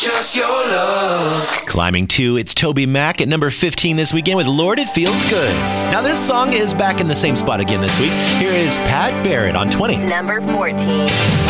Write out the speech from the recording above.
Just your love. Climbing 2, it's Toby Mac at number 15 this weekend with Lord, It Feels Good. Now this song is back in the same spot again this week. Here is Pat Barrett on 20. Number 14.